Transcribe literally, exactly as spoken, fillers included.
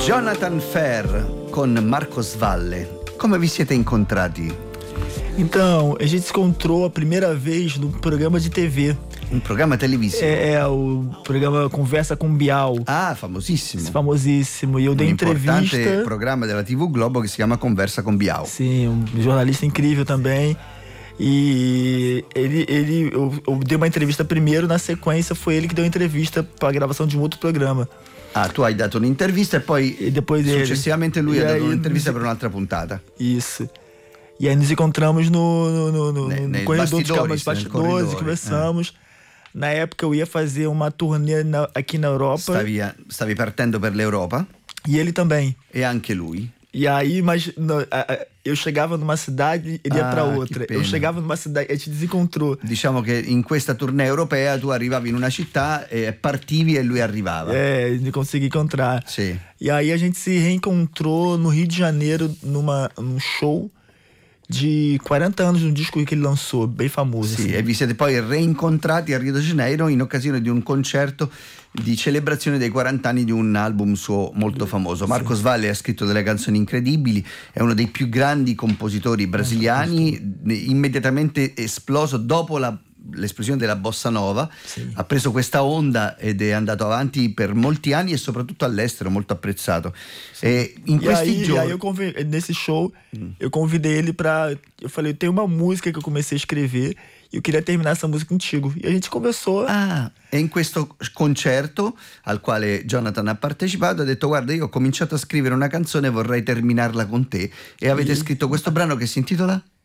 Jonathan Ferr con Marcos Valle. Come vi siete incontrati? Então, a gente se encontrou a primeira vez num programa de T V. Un programma televisivo? É, é o programa Conversa com Bial. Ah, famosissimo. Famosissimo. E eu dei um entrevista. importante programma della tivù Globo che si chiama Conversa con Bial. Sim, um jornalista incrível também. E ele, ele eu, eu dei uma entrevista primeiro, na sequência foi ele que deu a entrevista para a gravação de um outro programa. Ah, tu hai dato un'intervista e poi e depois successivamente lui e ha dato aí, un'intervista per un'altra puntata. Isso. E aí nos encontramos no, no, no, no, ne, no corredor de câmeras, bastidores, e conversamos. É. Na época eu ia fazer uma turnê na, aqui na Europa. Stavi, stavi partendo per l'Europa? E ele também. E anche lui. E aí, mas no, a, a, eu chegava numa cidade, ele ia ah, pra outra. Eu chegava numa cidade, a gente desencontrou. Diciamo che in questa tournée europea tu arrivavi in una città e partivi e lui arrivava. É, de conseguir encontrar. Sì. E aí a gente se reencontrou no Rio de Janeiro numa, num show de quarenta anos, um disco che ele lançou, bem famoso. Sì, assim. e vi siete poi reincontrati a Rio de Janeiro in occasione di un concerto di celebrazione dei quaranta anni di un album suo molto famoso. Marcos Valle ha scritto delle canzoni incredibili, è uno dei più grandi compositori brasiliani, immediatamente esploso dopo la l'esplosione della bossa nova, sì. Ha preso questa onda ed è andato avanti per molti anni e soprattutto all'estero, molto apprezzato. Sì. E in e questi aí, giorni e aí eu convidei, nesse show hum. eu convidei ele pra, eu falei, tem uma música que eu comecei a escrever e eu queria terminar essa música contigo, e a gente conversou. Ah, e in questo concerto al quale Jonathan ha partecipato ha detto: guarda, io ho cominciato a scrivere una canzone e vorrei terminarla con te, e avete e... scritto questo brano che si intitola?